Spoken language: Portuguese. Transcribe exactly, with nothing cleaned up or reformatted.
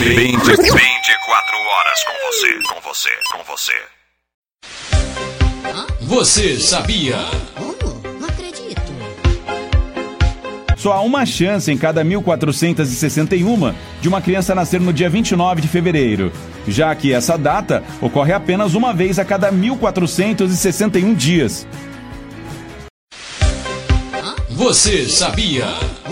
vinte, vinte e quatro horas com você, com você, com você. Você sabia? Não acredito. Só há uma chance em cada mil quatrocentas e sessenta e uma de uma criança nascer no dia vinte e nove de fevereiro, já que essa data ocorre apenas uma vez a cada mil quatrocentos e sessenta e um dias. Você sabia?